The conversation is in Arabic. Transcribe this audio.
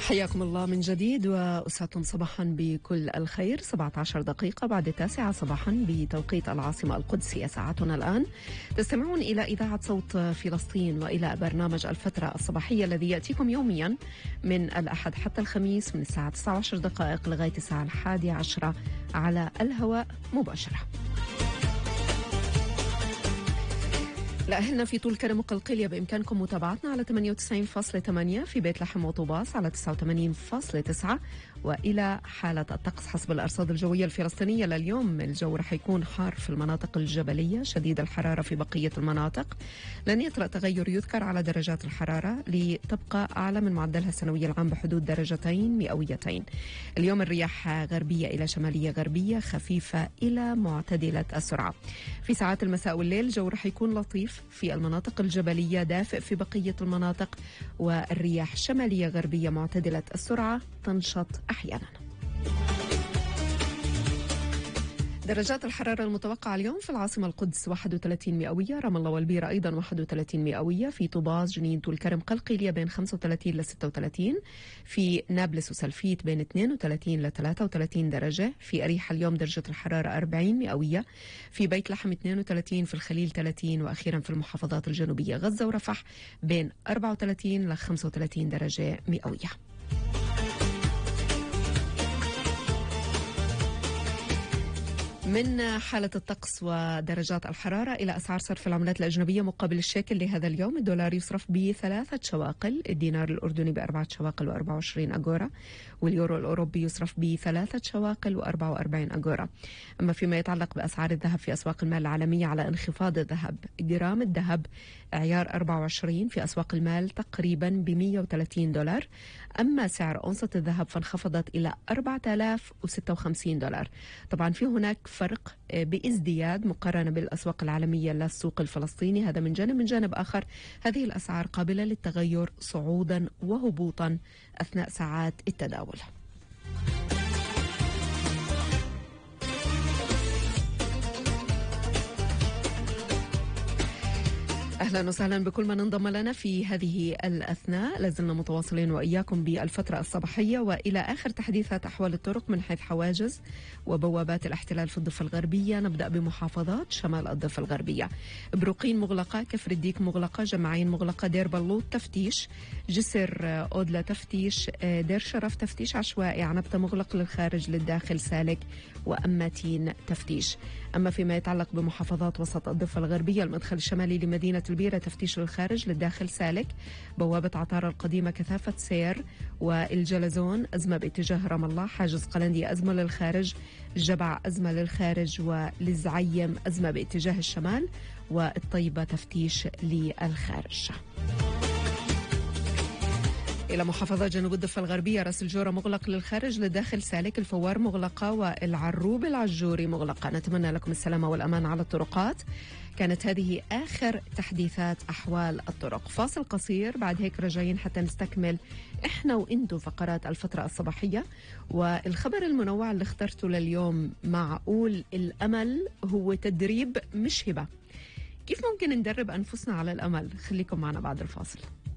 حياكم الله من جديد وأسعدكم صباحا بكل الخير. 17 دقيقة بعد 9 صباحا بتوقيت العاصمة القدسية ساعتنا الآن. تستمعون إلى إذاعة صوت فلسطين وإلى برنامج الفترة الصباحية الذي يأتيكم يوميا من الأحد حتى الخميس من الساعة 19 دقائق لغاية الساعة 11 على الهواء مباشرة. لأهلنا في طول كرم وقلقلية بإمكانكم متابعتنا على 98.8 في بيت لحم وطوباس على 89.9. وإلى حالة الطقس حسب الأرصاد الجوية الفلسطينية لليوم، الجو رح يكون حار في المناطق الجبلية، شديد الحرارة في بقية المناطق. لن يطرأ تغير يذكر على درجات الحرارة لتبقى أعلى من معدلها السنوي العام بحدود درجتين مئويتين. اليوم الرياح غربية إلى شمالية غربية خفيفة إلى معتدلة السرعة. في ساعات المساء والليل الجو رح يكون لطيف في المناطق الجبلية، دافئ في بقية المناطق، والرياح شمالية غربية معتدلة السرعة تنشط أحيانا. درجات الحرارة المتوقعة اليوم في العاصمة القدس 31 مئوية، رام الله والبيرة أيضا 31 مئوية، في طوباس جنين طول كرم قلقلية بين 35 ل 36، في نابلس وسلفيت بين 32 ل 33 درجة، في أريحة اليوم درجة الحرارة 40 مئوية، في بيت لحم 32، في الخليل 30، وأخيرا في المحافظات الجنوبية غزة ورفح بين 34 ل 35 درجة مئوية. من حالة الطقس ودرجات الحرارة إلى أسعار صرف العملات الأجنبية مقابل الشيكل لهذا اليوم. الدولار يصرف ب3 شواقل، الدينار الأردني ب4 شواقل و24 أجورة، واليورو الأوروبي يصرف ب3 شواقل و44 أجورة. أما فيما يتعلق بأسعار الذهب في أسواق المال العالمية، على انخفاض الذهب، جرام الذهب عيار 24 في أسواق المال تقريبا ب$130. أما سعر أونصة الذهب فانخفضت إلى $4056. طبعا في هناك فرق بازدياد مقارنة بالأسواق العالمية للسوق الفلسطيني، هذا من جانب. من جانب آخر هذه الأسعار قابلة للتغير صعودا وهبوطا أثناء ساعات التداول. أهلا وسهلا بكل من انضم لنا في هذه الأثناء. لازلنا متواصلين وإياكم بالفترة الصباحية وإلى آخر تحديثات أحوال الطرق من حيث حواجز وبوابات الاحتلال في الضفة الغربية. نبدأ بمحافظات شمال الضفة الغربية. بروقين مغلقة، كفر الديك مغلقة، جمعين مغلقة، دير بلوط تفتيش، جسر أودلا تفتيش، دير شرف تفتيش عشوائي، عنبتة مغلق للخارج للداخل سالك، وأماتين تفتيش. أما فيما يتعلق بمحافظات وسط الضفة الغربية، المدخل الشمالي لمدينة البيرة تفتيش للخارج للداخل سالك، بوابة عطارة القديمة كثافة سير، والجلزون أزمة باتجاه رام الله، حاجز قلندي أزمة للخارج، جبع أزمة للخارج، وللزعيم أزمة باتجاه الشمال، والطيبة تفتيش للخارج. إلى محافظة جنوب الضفة الغربية، راس الجورة مغلق للخارج للداخل سالك، الفوار مغلقة، والعروب العجوري مغلقة. نتمنى لكم السلامة والأمان على الطرقات. كانت هذه آخر تحديثات أحوال الطرق. فاصل قصير، بعد هيك راجعين حتى نستكمل إحنا وإنتو فقرات الفترة الصباحية. والخبر المنوع اللي اخترته لليوم، معقول الأمل هو تدريب مش هبة؟ كيف ممكن ندرب أنفسنا على الأمل؟ خليكم معنا بعد الفاصل.